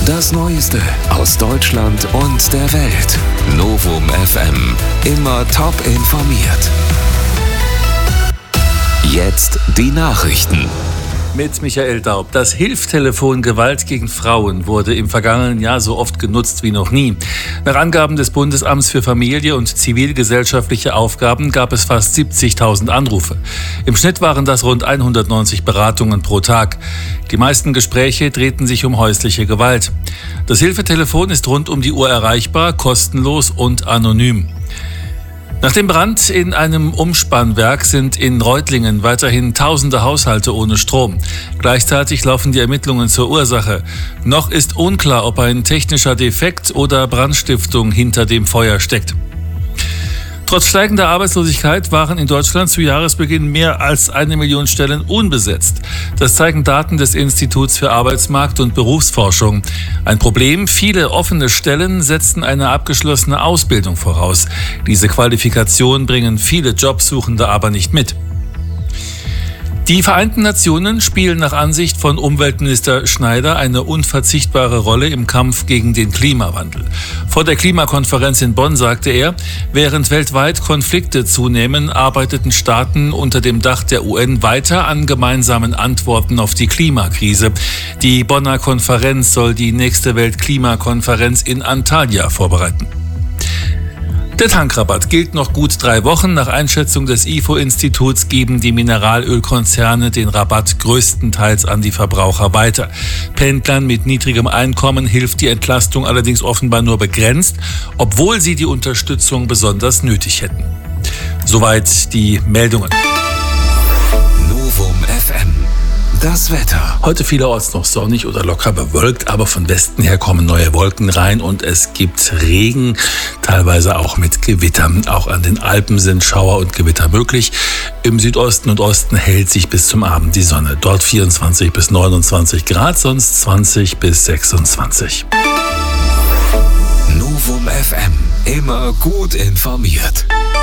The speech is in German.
Das Neueste aus Deutschland und der Welt. Novum FM. Immer top informiert. Jetzt die Nachrichten. Mit Michael Daub. Das Hilftelefon Gewalt gegen Frauen wurde im vergangenen Jahr so oft genutzt wie noch nie. Nach Angaben des Bundesamts für Familie und zivilgesellschaftliche Aufgaben gab es fast 70.000 Anrufe. Im Schnitt waren das rund 190 Beratungen pro Tag. Die meisten Gespräche drehten sich um häusliche Gewalt. Das Hilfetelefon ist rund um die Uhr erreichbar, kostenlos und anonym. Nach dem Brand in einem Umspannwerk sind in Reutlingen weiterhin tausende Haushalte ohne Strom. Gleichzeitig laufen die Ermittlungen zur Ursache. Noch ist unklar, ob ein technischer Defekt oder Brandstiftung hinter dem Feuer steckt. Trotz steigender Arbeitslosigkeit waren in Deutschland zu Jahresbeginn mehr als 1 Million Stellen unbesetzt. Das zeigen Daten des Instituts für Arbeitsmarkt- und Berufsforschung. Ein Problem: viele offene Stellen setzen eine abgeschlossene Ausbildung voraus. Diese Qualifikation bringen viele Jobsuchende aber nicht mit. Die Vereinten Nationen spielen nach Ansicht von Umweltminister Schneider eine unverzichtbare Rolle im Kampf gegen den Klimawandel. Vor der Klimakonferenz in Bonn sagte er, während weltweit Konflikte zunehmen, arbeiteten Staaten unter dem Dach der UN weiter an gemeinsamen Antworten auf die Klimakrise. Die Bonner Konferenz soll die nächste Weltklimakonferenz in Antalya vorbereiten. Der Tankrabatt gilt noch gut 3 Wochen. Nach Einschätzung des IFO-Instituts geben die Mineralölkonzerne den Rabatt größtenteils an die Verbraucher weiter. Pendlern mit niedrigem Einkommen hilft die Entlastung allerdings offenbar nur begrenzt, obwohl sie die Unterstützung besonders nötig hätten. Soweit die Meldungen. Novum FM. Das Wetter. Heute vielerorts noch sonnig oder locker bewölkt, aber von Westen her kommen neue Wolken rein und es gibt Regen, teilweise auch mit Gewittern. Auch an den Alpen sind Schauer und Gewitter möglich. Im Südosten und Osten hält sich bis zum Abend die Sonne. Dort 24 bis 29 Grad, sonst 20 bis 26. Novum FM. Immer gut informiert.